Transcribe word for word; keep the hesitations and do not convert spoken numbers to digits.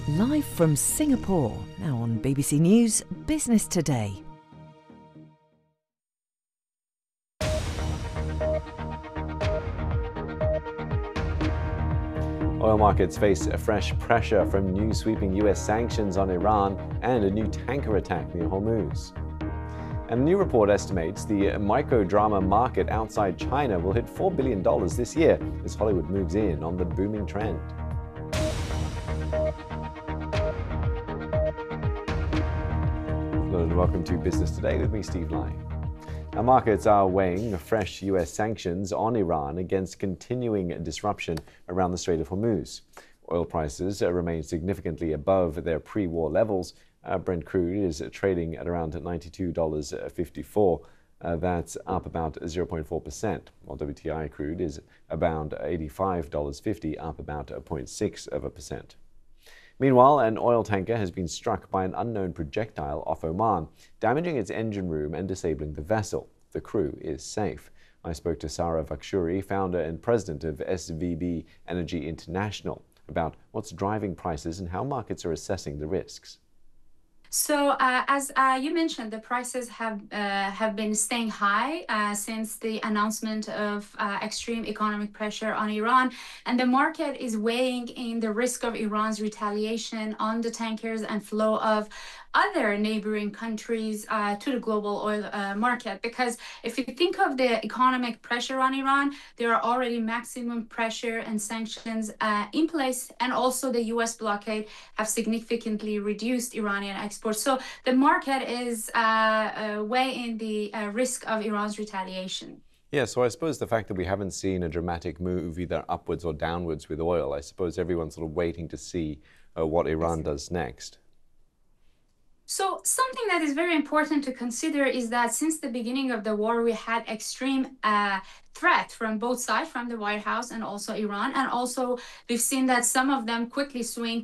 Live from Singapore, now on B B C News Business Today. Oil markets face fresh pressure from new sweeping U S sanctions on Iran and a new tanker attack near Hormuz. And a new report estimates the microdrama market outside China will hit four billion dollars this year as Hollywood moves in on the booming trend. Hello and welcome to Business Today with me, Steve Lai. Our markets are weighing fresh U S sanctions on Iran against continuing disruption around the Strait of Hormuz. Oil prices remain significantly above their pre-war levels. Uh, Brent crude is trading at around ninety-two dollars and fifty-four cents. Uh, that's up about zero point four percent, while W T I crude is around eighty-five dollars and fifty cents, up about zero point six of a percent. Meanwhile, an oil tanker has been struck by an unknown projectile off Oman, damaging its engine room and disabling the vessel. The crew is safe. I spoke to Sarah Vakshuri, founder and president of S V B Energy International, about what's driving prices and how markets are assessing the risks. So, uh, as uh, you mentioned, the prices have uh, have been staying high uh, since the announcement of uh, extreme economic pressure on Iran, and the market is weighing in the risk of Iran's retaliation on the tankers and flow of other neighboring countries uh, to the global oil uh, market. Because if you think of the economic pressure on Iran, there are already maximum pressure and sanctions uh, in place, and also the U S blockade have significantly reduced Iranian exports. So the market is uh, uh, weighing the uh, risk of Iran's retaliation. Yeah, so I suppose the fact that we haven't seen a dramatic move either upwards or downwards with oil, I suppose everyone's sort of waiting to see uh, what Iran does next. So something that is very important to consider is that since the beginning of the war, we had extreme uh, threat from both sides, from the White House and also Iran. And also we've seen that some of them quickly swing